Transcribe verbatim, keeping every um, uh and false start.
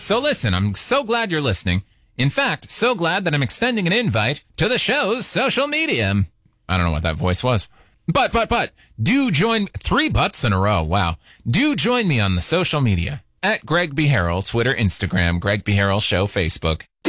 So listen, I'm so glad you're listening. In fact, so glad that I'm extending an invite to the show's social media. I don't know what that voice was. But, but, but, do join, three butts in a row, wow. Do join me on the social media, at Greg B. Harrell, Twitter, Instagram, Greg B. Harrell Show, Facebook.